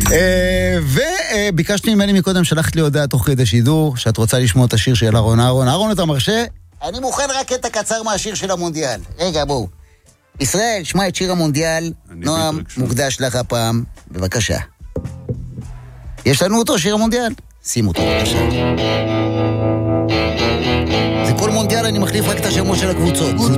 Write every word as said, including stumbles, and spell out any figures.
וביקשתי ממני מקודם, שלחת לי הודעה תוך כדי שידור, שאת רוצה לשמוע את השיר של אהרון. אהרון, אהרון, אתה מרשה? אני מוכן רק את הקצר מהשיר של המונדיאל. רגע, בואו. ישראל, שמע את שיר המונדיאל. נועם, מוקדש לך הפעם. בבקשה. יש לנו אותו, שיר המונדיאל? שים אותו, בבקשה. זה כל מונדיאל, אני מחליף רק את השמות של הקבוצות.